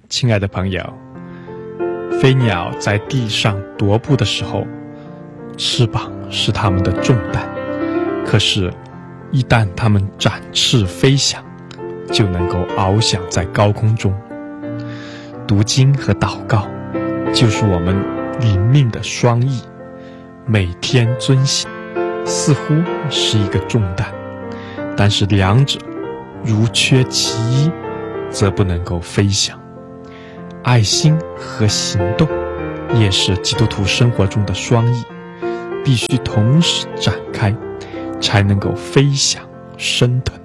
亲爱的朋友，飞鸟在地上踱步的时候，翅膀是它们的重担，可是一旦它们展翅飞翔，就能够翱翔在高空中。读经和祷告就是我们灵命的双翼，每天遵行似乎是一个重担，但是两者如缺其一，则不能够飞翔。爱心和行动也是基督徒生活中的双翼，必须同时展开，才能够飞翔升腾。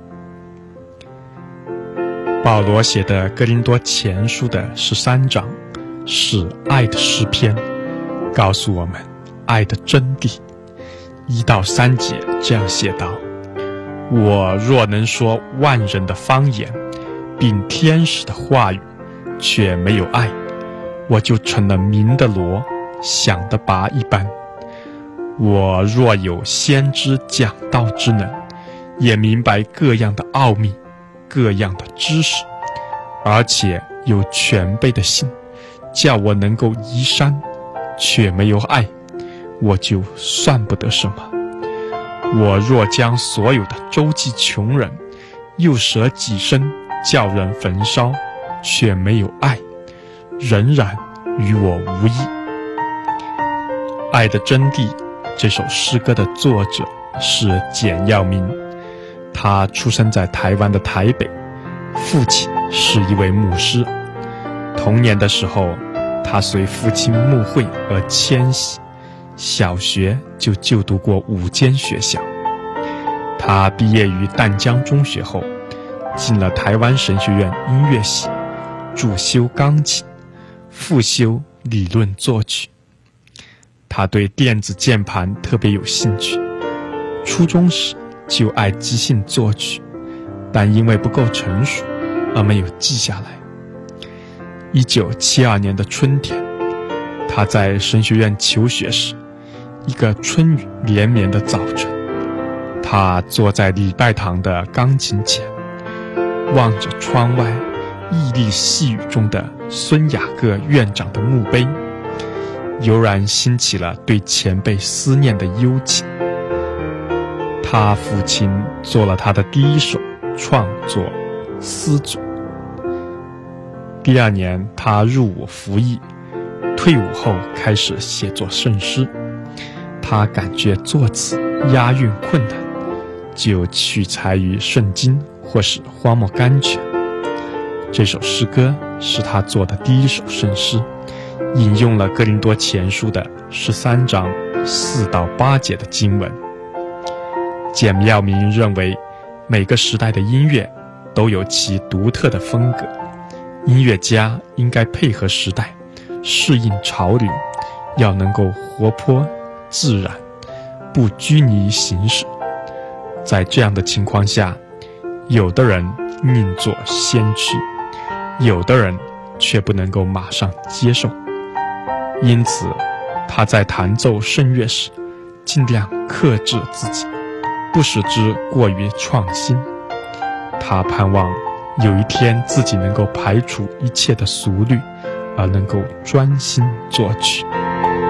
保罗写的哥林多前书的13章是爱的诗篇，告诉我们爱的真谛。1到3节这样写道：我若能说万人的方言，并天使的话语，却没有爱，我就成了鸣的锣，响的钹一般。我若有先知讲道之能，也明白各样的奥秘，各样的知识，而且有全备的心，叫我能够移山，却没有爱，我就算不得什么。我若将所有的周济穷人，又舍己身叫人焚烧，却没有爱，仍然与我无益。爱的真谛这首诗歌的作者是简耀明，他出生在台湾的台北，父亲是一位牧师。童年的时候，他随父亲牧会而迁徙，小学就读过5间学校。他毕业于淡江中学后，进了台湾神学院音乐系，主修钢琴，副修理论作曲。他对电子键盘特别有兴趣，初中时就爱即兴作曲，但因为不够成熟而没有记下来。1972年的春天，他在神学院求学时，一个春雨连绵的早晨，他坐在礼拜堂的钢琴前，望着窗外熠熠细雨中的孙雅各院长的墓碑，油然兴起了对前辈思念的幽情。他父亲做了他的第一首创作诗组。第2年，他入伍服役，退伍后开始写作圣诗。他感觉作词押韵困难，就取材于圣经或是荒漠甘泉。这首诗歌是他做的第一首圣诗，引用了哥林多前书的13章4到8节的经文。简耀明认为，每个时代的音乐都有其独特的风格，音乐家应该配合时代，适应潮流，要能够活泼自然，不拘泥形式。在这样的情况下，有的人宁做先驱，有的人却不能够马上接受。因此，他在弹奏圣乐时，尽量克制自己，不使之过于创新。他盼望有一天自己能够排除一切的俗虑，而能够专心作曲。